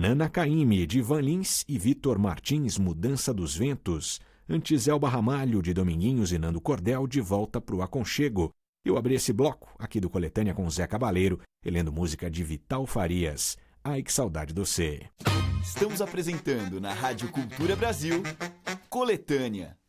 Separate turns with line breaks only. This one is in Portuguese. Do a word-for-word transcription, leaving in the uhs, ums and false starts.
Ana Caymmi, de Van Lins e Vitor Martins, Mudança dos Ventos. Antes, Elba Ramalho, de Dominguinhos e Nando Cordel, De Volta pro Aconchego. Eu abri esse bloco aqui do Coletânea com Zé Cabaleiro, relendo música de Vital Farias. Ai, que saudade do cê.
Estamos apresentando na Rádio Cultura Brasil, Coletânea.